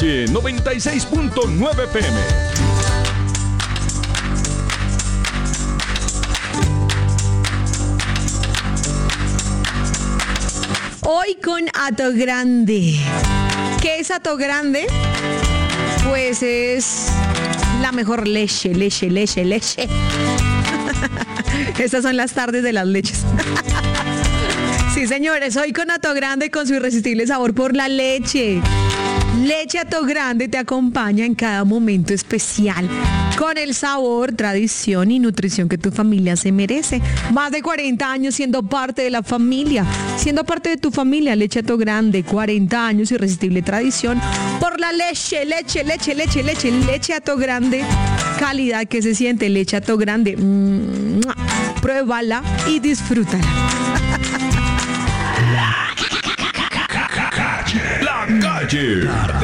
Calle 96.9 PM. Hoy con Hato Grande. ¿Qué es Hato Grande? Pues es la mejor leche. Estas son las tardes de las leches. Sí, señores, hoy con Hato Grande con su irresistible sabor por la leche. Leche Hato Grande te acompaña en cada momento especial con el sabor, tradición y nutrición que tu familia se merece. Más de 40 años siendo parte de la familia, siendo parte de tu familia. Leche Hato Grande, 40 años, irresistible tradición por la leche. Leche Hato Grande, calidad que se siente. Leche Hato Grande, pruébala y disfrútala. La calle.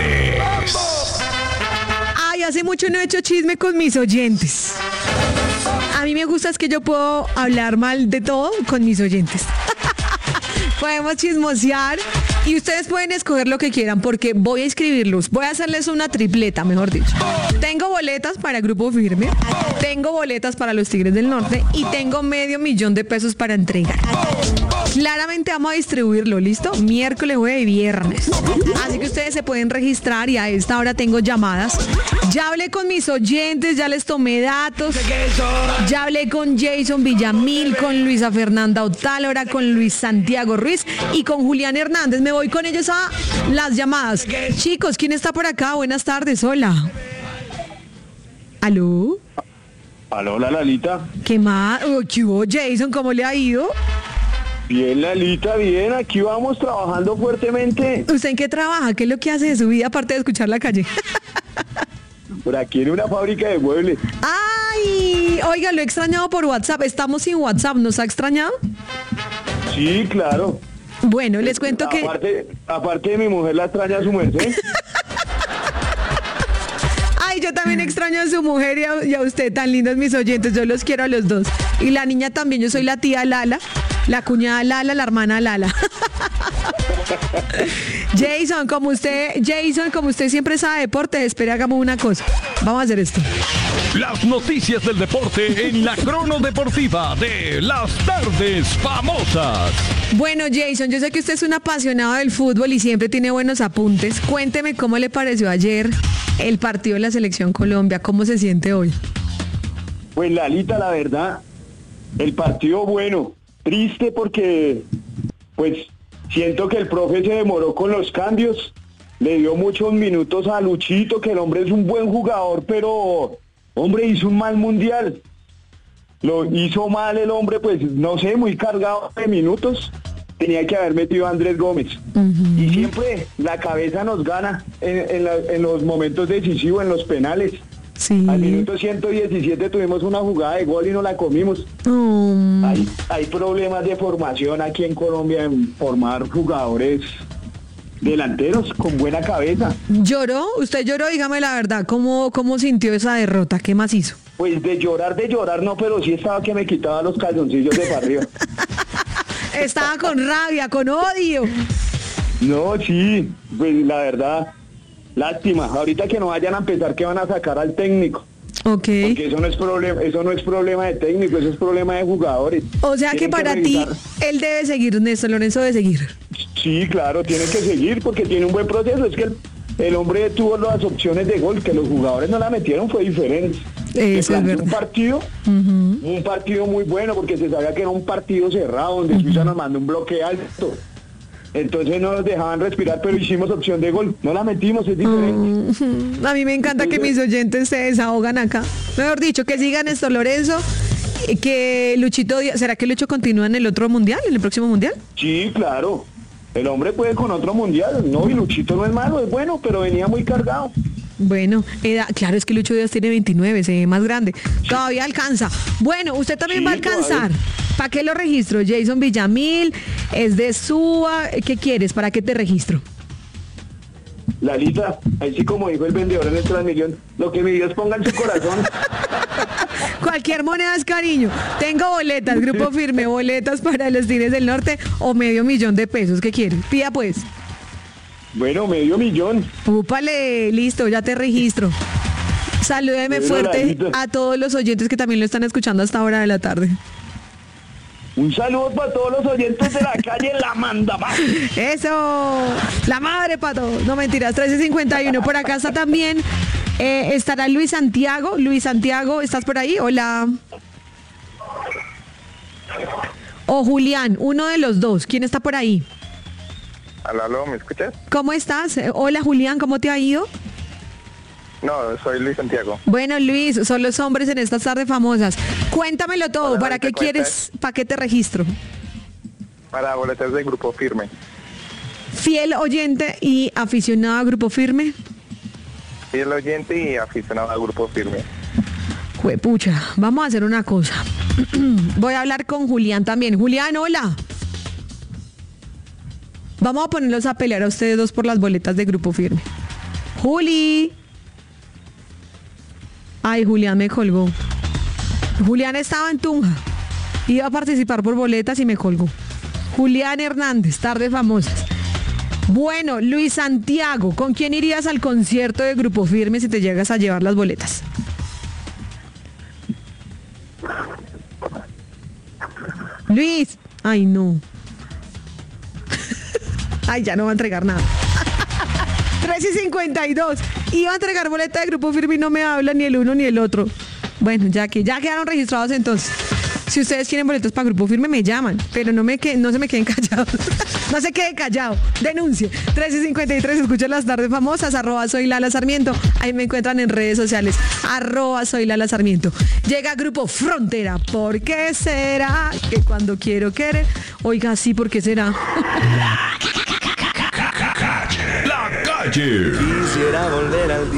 Ay, hace mucho no he hecho chisme con mis oyentes. A mí me gusta es que yo puedo hablar mal de todo con mis oyentes. Podemos chismosear y ustedes pueden escoger lo que quieran porque voy a inscribirlos. Voy a hacerles una tripleta, mejor dicho. Tengo boletas para Grupo Firme, tengo boletas para los Tigres del Norte y tengo $500,000 para entregar. Claramente vamos a distribuirlo, ¿listo? Miércoles, jueves y viernes. Así que ustedes se pueden registrar y a esta hora tengo llamadas. Ya hablé con mis oyentes, ya les tomé datos. Ya hablé con Jason Villamil, con Luisa Fernanda Otálora, con Luis Santiago Ruiz y con Julián Hernández. Me voy con ellos a las llamadas. Chicos, ¿quién está por acá? Buenas tardes, hola. ¿Aló? Aló, la Lalita. ¿Qué más? ¿Qué hubo, Jason? ¿Cómo le ha ido? Bien, Lalita, bien. Aquí vamos trabajando fuertemente. ¿Usted en qué trabaja? ¿Qué es lo que hace de su vida aparte de escuchar la calle? Por aquí en una fábrica de muebles. ¡Ay! Oiga, lo he extrañado por WhatsApp. Estamos sin WhatsApp. ¿Nos ha extrañado? Sí, claro. Bueno, les cuento que... Aparte de mi mujer, la extraña a su merced. Ay, yo también extraño a su mujer y a usted, tan lindos mis oyentes. Yo los quiero a los dos. Y la niña también. Yo soy la tía Lala, la cuñada Lala, la hermana Lala. Jason, como usted siempre sabe deporte, espere, hagamos una cosa. Vamos a hacer esto. Las noticias del deporte en la crono deportiva de las tardes famosas. Bueno, Jason, yo sé que usted es un apasionado del fútbol y siempre tiene buenos apuntes. Cuénteme cómo le pareció ayer el partido de la Selección Colombia. ¿Cómo se siente hoy? Pues, Lalita, la verdad, el partido bueno. Triste porque, pues, siento que el profe se demoró con los cambios. Le dio muchos minutos a Luchito, que el hombre es un buen jugador, pero, hombre, hizo un mal mundial. Lo hizo mal el hombre, pues, no sé, muy cargado de minutos. Tenía que haber metido a Andrés Gómez. Uh-huh. Y siempre la cabeza nos gana en los momentos decisivos, en los penales. Sí. Al minuto 117 tuvimos una jugada de gol y no la comimos. Hay problemas de formación aquí en Colombia en formar jugadores delanteros con buena cabeza. ¿Lloró? Usted lloró, dígame la verdad. ¿Cómo sintió esa derrota? ¿Qué más hizo? Pues de llorar no, pero sí estaba que me quitaba los calzoncillos de para arriba. Estaba con rabia, con odio. No, sí, pues la verdad, lástima. Ahorita que no vayan a empezar que van a sacar al técnico. Okay. Porque eso no es problema de técnico, eso es problema de jugadores. O sea que para ti, él debe seguir, Néstor Lorenzo debe seguir. Sí, claro, tiene que seguir porque tiene un buen proceso. Es que el hombre tuvo las opciones de gol, que los jugadores no la metieron, fue diferente. Eso es verdad. Un partido muy bueno porque se sabía que era un partido cerrado donde Suiza nos mandó un bloque alto. Entonces no nos dejaban respirar, pero hicimos opción de gol. No la metimos, es diferente. A mí me encanta que mis oyentes se desahogan acá. Mejor dicho, que sigan Néstor Lorenzo, que Luchito Díaz. ¿Será que Lucho continúa en el otro mundial, en el próximo mundial? Sí, claro. El hombre puede con otro mundial. No, y Luchito no es malo, es bueno, pero venía muy cargado. Bueno, claro, es que Lucho Díaz tiene 29, se ve más grande. Todavía alcanza. Bueno, usted también va a alcanzar. ¿Para qué lo registro? Jason Villamil, es de SUA. ¿Qué quieres? ¿Para qué te registro? Lalita, ahí sí como dijo el vendedor en el Transmisión, lo que mi Dios ponga en su corazón. Cualquier moneda es cariño. Tengo boletas, Grupo Firme, boletas para los Tigres del Norte o $500,000. ¿Qué quiere? Pida pues. Bueno, $500,000. Úpale, listo, ya te registro. Salúdeme Bueno, fuerte Lalita. a todos los oyentes que también lo están escuchando hasta ahora de la tarde. Un saludo para todos los oyentes de la calle La Mandamás. ¡Eso! La madre, Pato. No mentiras, 13:51. Por acá está también, estará Luis Santiago. Luis Santiago, ¿estás por ahí? Hola. O Julián, uno de los dos. ¿Quién está por ahí? Aló, ¿me escuchas? ¿Cómo estás? Hola, Julián, ¿cómo te ha ido? No, soy Luis Santiago. Bueno, Luis, son los hombres en estas tardes famosas. Cuéntamelo todo. Hola, ¿Para Marita, qué ¿cómo quieres? ¿Para qué te registro? Para boletas de Grupo Firme. Fiel oyente y aficionado a Grupo Firme. Fiel oyente y aficionado al Grupo Firme. Juepucha, vamos a hacer una cosa. Voy a hablar con Julián también. Julián, hola. Vamos a ponerlos a pelear a ustedes dos por las boletas de Grupo Firme. Juli. Ay, Julián me colgó. Julián estaba en Tunja. Iba a participar por boletas y me colgó. Julián Hernández, tardes famosas. Bueno, Luis Santiago, ¿con quién irías al concierto de Grupo Firme si te llegas a llevar las boletas? Luis, ay no. Ay, ya no va a entregar nada. 3:52. Iba a entregar boleta de Grupo Firme y no me habla ni el uno ni el otro. Bueno, ya quedaron registrados entonces. Si ustedes quieren boletos para Grupo Firme, me llaman. Pero no se me queden callados. No se quede callado. Denuncie. 13:53. Escuchen las tardes famosas. @soy Lala Sarmiento. Ahí me encuentran en redes sociales. @soy Lala Sarmiento. Llega Grupo Frontera. ¿Por qué será que cuando quiero querer? Oiga, sí, ¿por qué será? La calle. Quisiera volver al